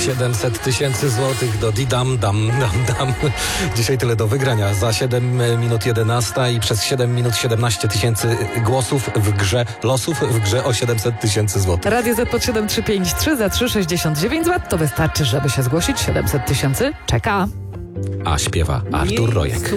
700 tysięcy złotych do dam. Dzisiaj tyle do wygrania. Za 7 minut 11 i przez 7 minut 17 tysięcy głosów w grze losów, w grze o 700 tysięcy złotych. Radio Z pod 7353 za 3,69 zł. To wystarczy, żeby się zgłosić. 700 tysięcy czeka. A śpiewa Artur Rojek.